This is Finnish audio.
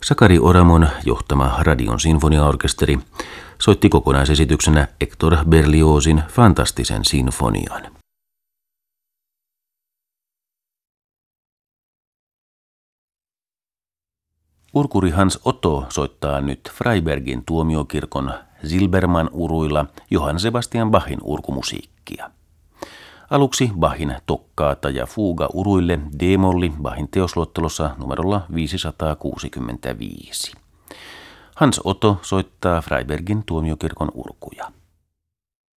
Sakari Oramon johtama Radion sinfoniaorkesteri soitti kokonaisesityksenä Hector Berliozin fantastisen sinfonian. Urkuri Hans Otto soittaa nyt Freibergin tuomiokirkon Silbermann-uruilla Johann Sebastian Bachin urkumusiikkia. Aluksi Bachin tokkaata ja fuuga uruille D-molli Bachin teosluettelossa numerolla 565. Hans Otto soittaa Freibergin tuomiokirkon urkuja.